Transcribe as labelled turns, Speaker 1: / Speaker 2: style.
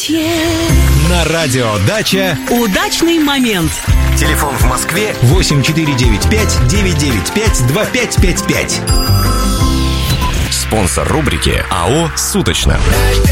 Speaker 1: На радио «Дача»
Speaker 2: Удачный момент.
Speaker 3: Телефон в Москве
Speaker 1: 8495-995-2555.
Speaker 3: спонсор рубрики АО «Суточно».